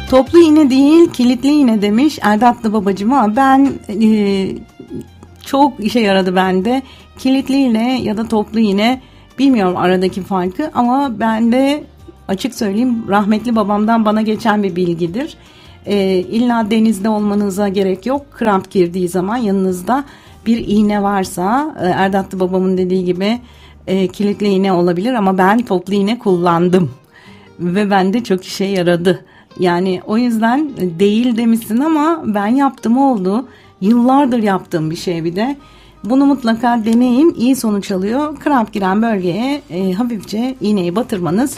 Toplu iğne değil, kilitli iğne demiş Erdatlı babacığım, ama ben çok işe yaradı bende. Kilitli iğne ya da toplu iğne, bilmiyorum aradaki farkı, ama bende açık söyleyeyim rahmetli babamdan bana geçen bir bilgidir. İlla denizde olmanıza gerek yok. Kramp girdiği zaman yanınızda bir iğne varsa, Erdatlı babamın dediği gibi kilitli iğne olabilir, ama ben toplu iğne kullandım ve bende çok işe yaradı. Yani o yüzden değil demişsin, ama ben yaptım, oldu. Yıllardır yaptığım bir şey bir de. Bunu mutlaka deneyin, iyi sonuç alıyor. Kramp giren bölgeye hafifçe iğneyi batırmanız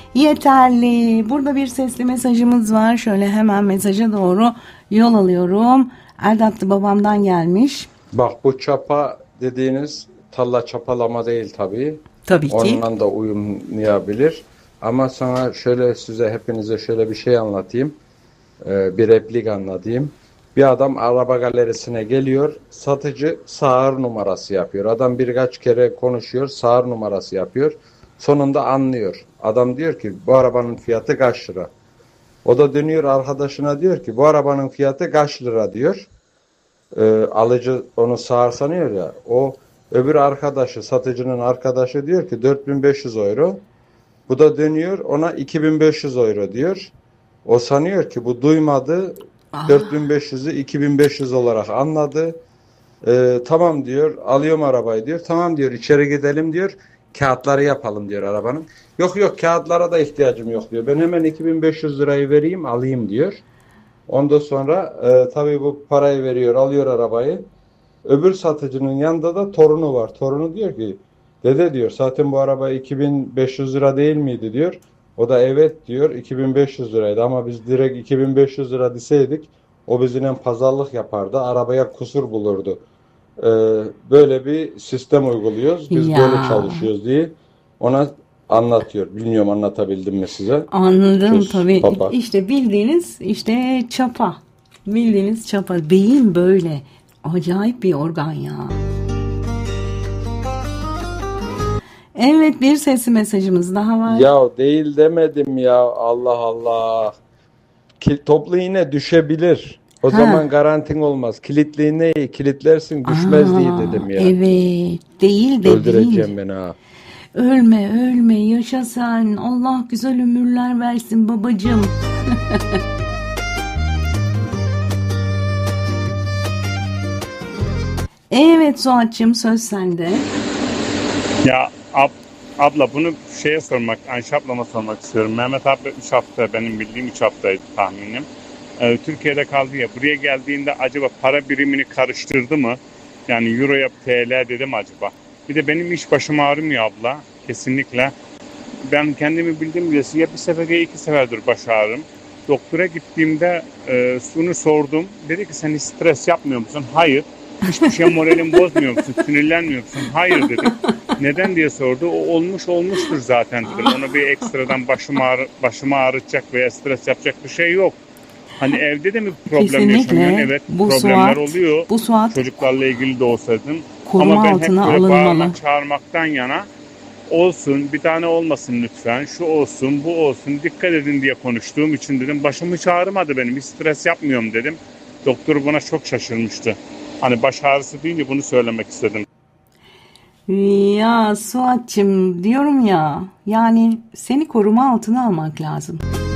yeterli. Burada bir sesli mesajımız var. Şöyle hemen mesaja doğru yol alıyorum. Erdatlı babamdan gelmiş. Bak, bu çapa dediğiniz talla çapalama değil tabii. Tabii ki. Onunla da uyumlayabilir. Ama sana size hepinize şöyle bir şey anlatayım. Bir replik anlatayım. Bir adam araba galerisine geliyor. Satıcı sağır numarası yapıyor. Adam birkaç kere konuşuyor. Sağır numarası yapıyor. Sonunda anlıyor. Adam diyor ki bu arabanın fiyatı kaç lira? O da dönüyor arkadaşına diyor ki bu arabanın fiyatı kaç lira diyor. Alıcı onu sağır sanıyor ya. O öbür arkadaşı, satıcının arkadaşı diyor ki 4500 euro. Bu da dönüyor ona 2500 euro diyor. O sanıyor ki bu duymadı. 4500'ü 2500 olarak anladı. Tamam diyor, alıyorum arabayı diyor. Tamam diyor, içeri gidelim diyor. Kağıtları yapalım diyor arabanın. Yok kağıtlara da ihtiyacım yok diyor. Ben hemen 2500 lirayı vereyim alayım diyor. Ondan sonra tabii bu parayı veriyor, alıyor arabayı. Öbür satıcının yanında da torunu var. Torunu diyor ki dede diyor zaten bu araba 2500 lira değil miydi diyor. O da evet diyor, 2500 liraydı ama biz direkt 2500 lira deseydik o bizimle pazarlık yapardı, arabaya kusur bulurdu. Böyle bir sistem uyguluyoruz, biz böyle çalışıyoruz diye ona anlatıyor. Bilmiyorum anlatabildim mi size? Anladım tabii. Papa. İşte bildiğiniz çapa. Bildiğiniz çapa. Beyin böyle. Acayip bir organ ya. Evet, bir sesli mesajımız daha var. Ya değil demedim ya, Allah Allah. Toplu iğne düşebilir. O zaman garantin olmaz. Kilitli iğneyi kilitlersin, düşmez diye dedim ya. Evet, değil de öldüreceğim beni ha. Ölme yaşa sen. Allah güzel ömürler versin babacığım. Evet Suat'cığım, söz sende. Ya abla bunu sormak, Ayşe ablama sormak istiyorum. Mehmet abi 3 hafta, benim bildiğim 3 haftaydı tahminim. Türkiye'de kaldı ya, buraya geldiğinde acaba para birimini karıştırdı mı? Yani euroya TL dedim acaba. Bir de benim iş başım ağrımıyor abla, kesinlikle. Ben kendimi bildiğim bilesi ya bir sefer ya 2 seferdir baş ağrım. Doktora gittiğimde şunu sordum. Dedi ki sen hiç stres yapmıyor musun? Hayır. Hiçbir şey moralim bozmuyor musun? Sinirlenmiyor musun? Hayır dedim. Neden diye sordu. O olmuştur zaten dedim. Ona bir ekstradan başımı ağrıtacak veya stres yapacak bir şey yok. Hani evde de mi problem yaşamıyorsun? Evet, bu problemler oluyor. Bu Suat çocuklarla ilgili de olsaydım. Koruma ama ben altına hep böyle alınmalı. Çağırmaktan yana, olsun bir tane olmasın lütfen, şu olsun bu olsun dikkat edin diye konuştuğum için dedim başım hiç ağrımadı benim, hiç stres yapmıyorum dedim. Doktor buna çok şaşırmıştı. Hani baş ağrısı deyince bunu söylemek istedim. Ya Suat'cığım diyorum ya, yani seni koruma altına almak lazım.